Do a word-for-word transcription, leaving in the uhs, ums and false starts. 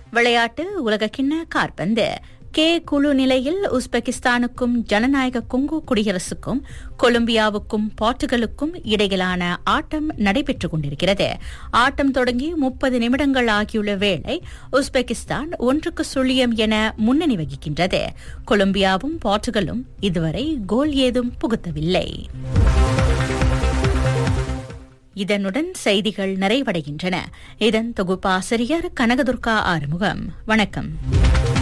விளையாட்டு உலகக்கிண்ண காற்பந்து கே குழு நிலையில் உஸ்பெகிஸ்தானுக்கும் ஜனநாயக கொங்கோ குடியரசுக்கும் கொலம்பியாவுக்கும் போர்ச்சுகலுக்கும் இடையிலான ஆட்டம் நடைபெற்றுக் கொண்டிருக்கிறது. ஆட்டம் தொடங்கி முப்பது நிமிடங்கள் ஆகியுள்ள வேளை உஸ்பெகிஸ்தான் ஒன்றுக்கு சுழியம் என முன்னணி வகிக்கின்றது. கொலம்பியாவும் போர்ச்சுகலும் இதுவரை கோல் ஏதும் புகுத்தவில்லை. இதனுடன் செய்திகள் நிறைவடைகின்றன. இதன் தொகுப்பாசிரியர் கனகதுர்கா ஆறுமுகம். வணக்கம்.